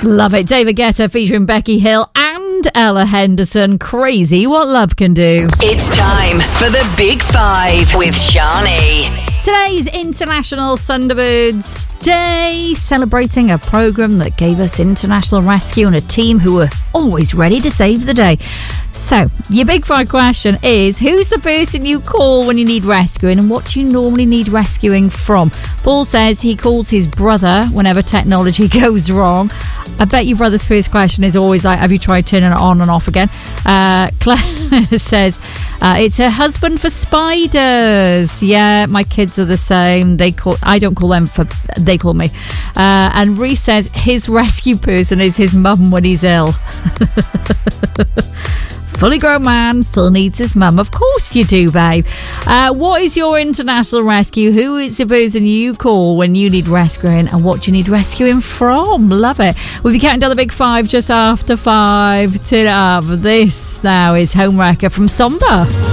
Love it. David Guetta featuring Becky Hill and Ella Henderson. Crazy what love can do. It's time for the Big Five with Shani. Today's International Thunderbirds Day, celebrating a programme that gave us international rescue and a team who were always ready to save the day. So, your Big Five question is, who's the person you call when you need rescuing, and what do you normally need rescuing from? Paul says he calls his brother whenever technology goes wrong. I bet your brother's first question is always like, have you tried turning it on and off again? Claire says it's her husband for spiders. Yeah, my kids are the same. I don't call them they call me. And Reese says his rescue person is his mum when he's ill. Fully grown man still needs his mum. Of course you do, babe. What is your international rescue? Who is the person you call when you need rescuing, and what do you need rescuing from? Love it. We'll be counting down the Big Five just after 5. Turn it up. This now is Home Wrecker from Somber.